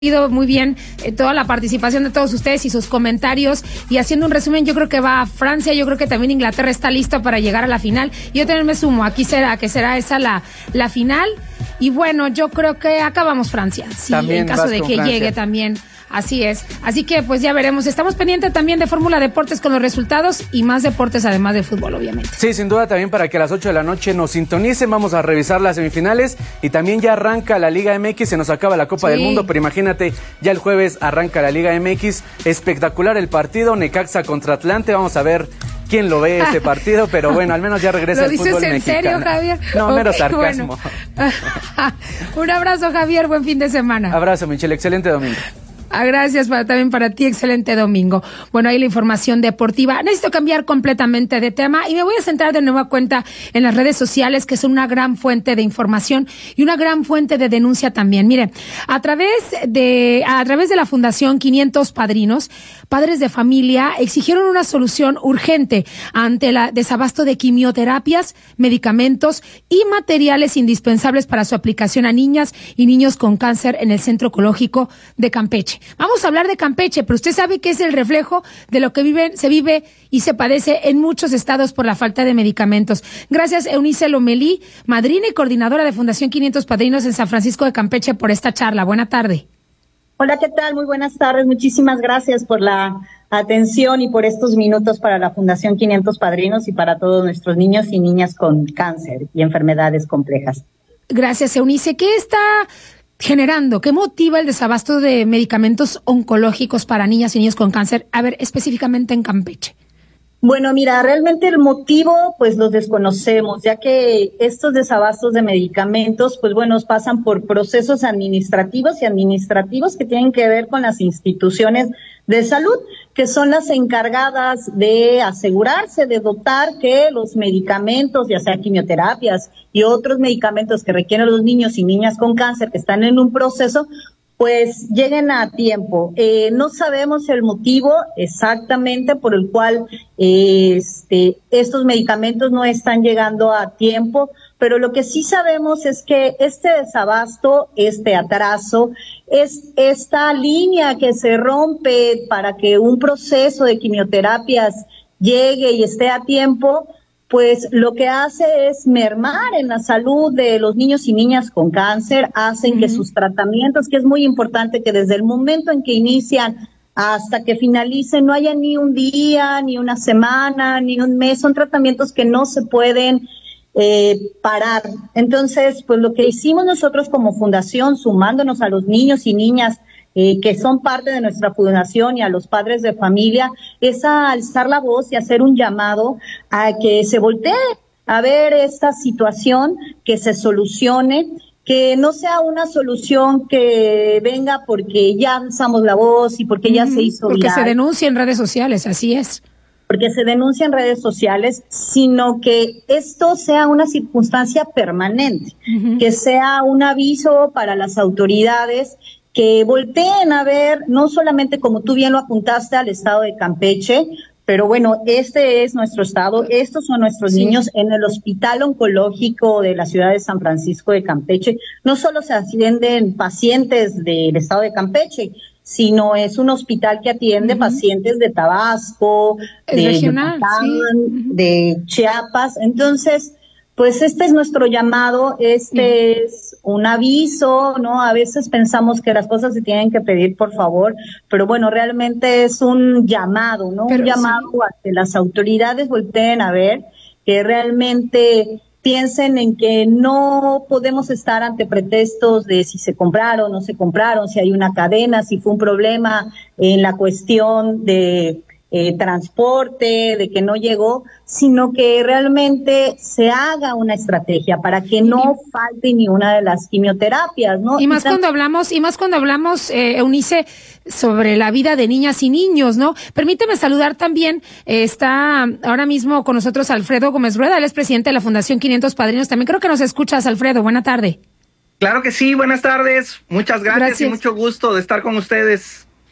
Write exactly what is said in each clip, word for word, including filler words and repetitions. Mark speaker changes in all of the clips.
Speaker 1: Muy bien eh, toda la participación de todos ustedes y sus comentarios, y haciendo un resumen, yo creo que va a Francia, yo creo que también Inglaterra está listo para llegar a la final. Yo también me sumo, aquí será que será esa la, la final, y bueno, yo creo que acabamos Francia, sí, también en caso de que Francia llegue también. Así es, así que pues ya veremos. Estamos pendientes también de Fórmula Deportes con los resultados y más deportes además de fútbol, obviamente.
Speaker 2: Sí, sin duda también para que a las ocho de la noche nos sintonicen. Vamos a revisar las semifinales y también ya arranca la Liga M X, se nos acaba la Copa sí. del Mundo, pero imagínate, ya el jueves arranca la Liga M X, espectacular el partido, Necaxa contra Atlante, vamos a ver quién lo ve este partido, pero bueno, al menos ya regresa el fútbol mexicano. ¿Lo dices en serio, Javier? No, okay, mero sarcasmo.
Speaker 1: Bueno. Un abrazo, Javier, buen fin de semana.
Speaker 2: Abrazo, Michelle, excelente domingo.
Speaker 1: Ah, gracias para, también para ti, excelente domingo. Bueno, ahí la información deportiva. Necesito cambiar completamente de tema y me voy a centrar de nueva cuenta en las redes sociales, que son una gran fuente de información y una gran fuente de denuncia también. Mire, a través de, a través de la Fundación quinientos Padrinos, padres de familia exigieron una solución urgente ante el desabasto de quimioterapias, medicamentos y materiales indispensables para su aplicación a niñas y niños con cáncer en el Centro Oncológico de Campeche. Vamos a hablar de Campeche, pero usted sabe que es el reflejo de lo que viven, se vive y se padece en muchos estados por la falta de medicamentos. Gracias, Eunice Lomelí, madrina y coordinadora de Fundación quinientos Padrinos en San Francisco de Campeche, por esta charla. Buena tarde.
Speaker 3: Hola, ¿qué tal? Muy buenas tardes. Muchísimas gracias por la atención y por estos minutos para la Fundación quinientos Padrinos y para todos nuestros niños y niñas con cáncer y enfermedades complejas.
Speaker 1: Gracias, Eunice. ¿Qué está generando, qué motiva el desabasto de medicamentos oncológicos para niñas y niños con cáncer? A ver, específicamente en Campeche.
Speaker 3: Bueno, mira, realmente el motivo, pues los desconocemos, ya que estos desabastos de medicamentos, pues bueno, pasan por procesos administrativos y administrativos que tienen que ver con las instituciones de salud, que son las encargadas de asegurarse, de dotar que los medicamentos, ya sea quimioterapias y otros medicamentos que requieren los niños y niñas con cáncer que están en un proceso, pues lleguen a tiempo. Eh, no sabemos el motivo exactamente por el cual eh, este, estos medicamentos no están llegando a tiempo, pero lo que sí sabemos es que este desabasto, este atraso, es esta línea que se rompe para que un proceso de quimioterapias llegue y esté a tiempo, pues lo que hace es mermar en la salud de los niños y niñas con cáncer, hacen uh-huh. que sus tratamientos, que es muy importante que desde el momento en que inician hasta que finalicen no haya ni un día, ni una semana, ni un mes, son tratamientos que no se pueden eh, parar. Entonces, pues lo que hicimos nosotros como fundación, sumándonos a los niños y niñas Eh, que son parte de nuestra fundación y a los padres de familia, es a alzar la voz y hacer un llamado a que se voltee a ver esta situación, que se solucione, que no sea una solución que venga porque ya alzamos la voz y porque ya uh-huh, se hizo
Speaker 1: porque
Speaker 3: viral,
Speaker 1: se denuncia en redes sociales, así es.
Speaker 3: Porque se denuncia en redes sociales, sino que esto sea una circunstancia permanente, uh-huh. que sea un aviso para las autoridades, que volteen a ver, no solamente como tú bien lo apuntaste al estado de Campeche, pero bueno, este es nuestro estado, estos son nuestros sí. niños en el Hospital Oncológico de la ciudad de San Francisco de Campeche. No solo se atienden pacientes del estado de Campeche, sino es un hospital que atiende uh-huh. pacientes de Tabasco, de
Speaker 1: regional,
Speaker 3: Yucatán,
Speaker 1: sí.
Speaker 3: de Chiapas. Entonces, pues este es nuestro llamado, este sí. es un aviso, ¿no? A veces pensamos que las cosas se tienen que pedir por favor, pero bueno, realmente es un llamado, ¿no? Pero un llamado sí. a que las autoridades volteen a ver, que realmente piensen en que no podemos estar ante pretextos de si se compraron o no se compraron, si hay una cadena, si fue un problema en la cuestión de Eh, transporte, de que no llegó, sino que realmente se haga una estrategia para que no falte ni una de las quimioterapias, ¿no?
Speaker 1: Y más y cuando hablamos, y más cuando hablamos, eh, Eunice, sobre la vida de niñas y niños, ¿no? Permíteme saludar también, eh, está ahora mismo con nosotros Alfredo Gómez Rueda, él es presidente de la Fundación quinientos Padrinos, también creo que nos escuchas, Alfredo, buena tarde.
Speaker 4: Claro que sí, buenas tardes, muchas gracias, gracias. Y mucho gusto de estar con ustedes.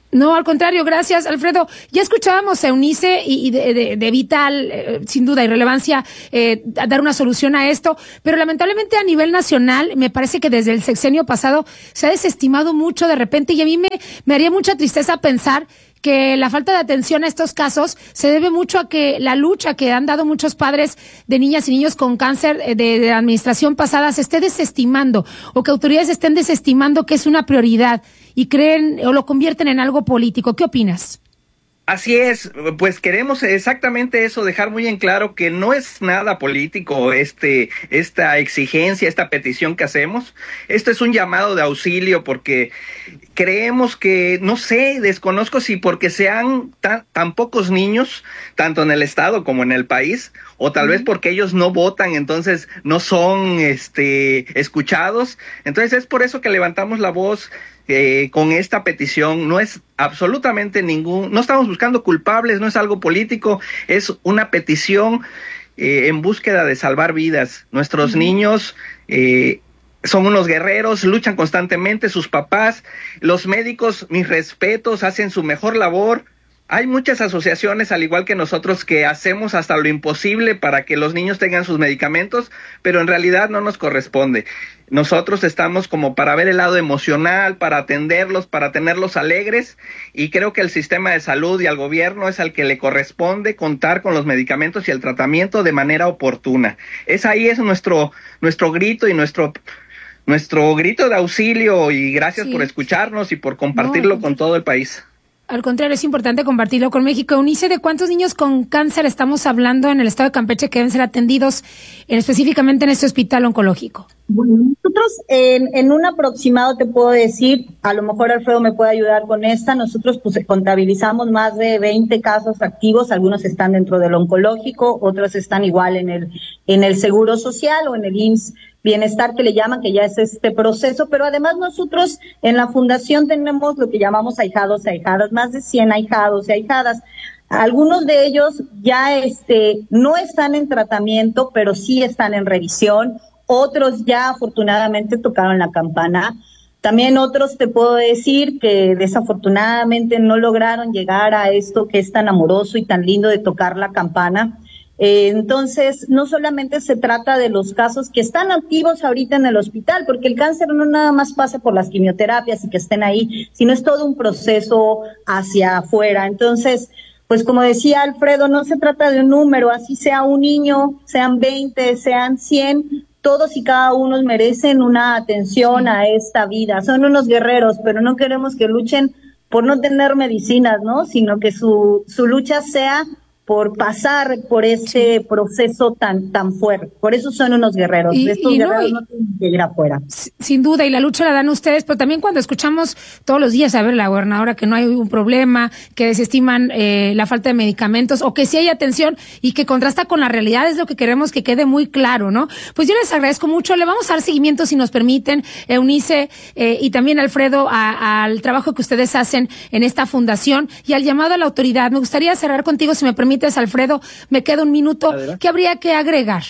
Speaker 1: No, al contrario, gracias, Alfredo. Ya escuchábamos a Eunice y, y de, de, de vital, eh, sin duda, y relevancia eh, dar una solución a esto, pero lamentablemente a nivel nacional me parece que desde el sexenio pasado se ha desestimado mucho de repente y a mí me, me haría mucha tristeza pensar que la falta de atención a estos casos se debe mucho a que la lucha que han dado muchos padres de niñas y niños con cáncer de, de la administración pasada se esté desestimando o que autoridades estén desestimando que es una prioridad y creen o lo convierten en algo político. ¿Qué opinas?
Speaker 4: Así es, pues queremos exactamente eso, dejar muy en claro que no es nada político este esta exigencia, esta petición que hacemos. Esto es un llamado de auxilio porque creemos que, no sé, desconozco si porque sean tan, tan pocos niños, tanto en el estado como en el país, o tal uh-huh. vez porque ellos no votan, entonces no son este escuchados. Entonces es por eso que levantamos la voz Eh, con esta petición. No es absolutamente ningún, no estamos buscando culpables, no es algo político, es una petición eh, en búsqueda de salvar vidas. Nuestros uh-huh. niños eh, son unos guerreros, luchan constantemente, sus papás, los médicos, mis respetos, hacen su mejor labor. Hay muchas asociaciones, al igual que nosotros, que hacemos hasta lo imposible para que los niños tengan sus medicamentos, pero en realidad no nos corresponde. Nosotros estamos como para ver el lado emocional, para atenderlos, para tenerlos alegres, y creo que el sistema de salud y al gobierno es al que le corresponde contar con los medicamentos y el tratamiento de manera oportuna. Es ahí es nuestro nuestro grito y nuestro nuestro grito de auxilio, y gracias sí. por escucharnos y por compartirlo no, con todo el país.
Speaker 1: Al contrario, es importante compartirlo con México. Eunice, ¿de cuántos niños con cáncer estamos hablando en el estado de Campeche que deben ser atendidos en, específicamente en este hospital oncológico?
Speaker 3: Bueno, nosotros en, en un aproximado te puedo decir, a lo mejor Alfredo me puede ayudar con esta, nosotros pues contabilizamos más de veinte casos activos, algunos están dentro del oncológico, otros están igual en el, en el Seguro Social o en el I M S S Bienestar, que le llaman, que ya es este proceso, pero además nosotros en la fundación tenemos lo que llamamos ahijados y ahijadas, más de cien ahijados y ahijadas. Algunos de ellos ya este no están en tratamiento, pero sí están en revisión. Otros ya afortunadamente tocaron la campana. También otros te puedo decir que desafortunadamente no lograron llegar a esto que es tan amoroso y tan lindo de tocar la campana. Eh, entonces, no solamente se trata de los casos que están activos ahorita en el hospital, porque el cáncer no nada más pasa por las quimioterapias y que estén ahí, sino es todo un proceso hacia afuera. Entonces, pues como decía Alfredo, no se trata de un número, así sea un niño, sean veinte, sean cien, todos y cada uno merecen una atención a esta vida. Son unos guerreros, pero no queremos que luchen por no tener medicinas, ¿no? Sino que su, su lucha sea por pasar por ese proceso tan tan fuerte. Por eso son unos guerreros.
Speaker 1: Y,
Speaker 3: Estos
Speaker 1: y
Speaker 3: guerreros
Speaker 1: no,
Speaker 3: no tienen que ir afuera.
Speaker 1: Sin duda, y la lucha la dan ustedes, pero también cuando escuchamos todos los días a ver la gobernadora que no hay un problema, que desestiman eh, la falta de medicamentos, o que sí hay atención y que contrasta con la realidad, es lo que queremos que quede muy claro, ¿no? Pues yo les agradezco mucho, le vamos a dar seguimiento, si nos permiten, Eunice eh, y también Alfredo, a, al trabajo que ustedes hacen en esta fundación y al llamado a la autoridad. Me gustaría cerrar contigo, si me permite, Alfredo, me queda un minuto. Adelante. ¿Qué habría que agregar?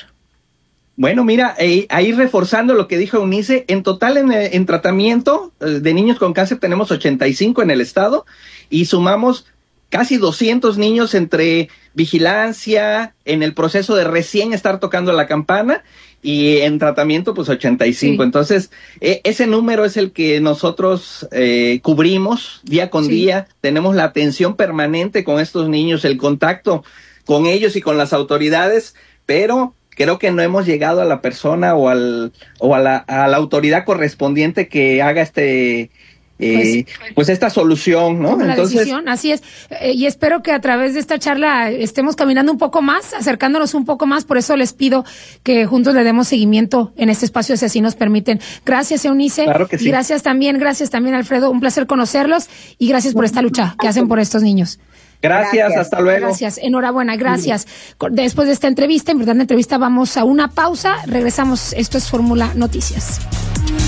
Speaker 4: Bueno, mira, eh, ahí reforzando lo que dijo Eunice, en total en, en tratamiento eh, de niños con cáncer tenemos ochenta y cinco en el estado y sumamos casi doscientos niños entre vigilancia, en el proceso de recién estar tocando la campana, y en tratamiento pues ochenta y cinco. Sí. Entonces, eh, ese número es el que nosotros eh, cubrimos día con sí. día. Tenemos la atención permanente con estos niños, el contacto con ellos y con las autoridades, pero creo que no hemos llegado a la persona o al o a la, a la autoridad correspondiente que haga este Eh, pues, pues esta solución, ¿no?
Speaker 1: La Entonces, decisión, así es. Eh, y espero que a través de esta charla estemos caminando un poco más, acercándonos un poco más. Por eso les pido que juntos le demos seguimiento en este espacio, si así nos permiten. Gracias, Eunice.
Speaker 4: Claro que sí.
Speaker 1: Y gracias también, gracias también, Alfredo. Un placer conocerlos y gracias por esta lucha que hacen por estos niños.
Speaker 4: Gracias, gracias, hasta luego.
Speaker 1: Gracias, enhorabuena, gracias. Después de esta entrevista, importante entrevista, vamos a una pausa. Regresamos. Esto es Fórmula Noticias.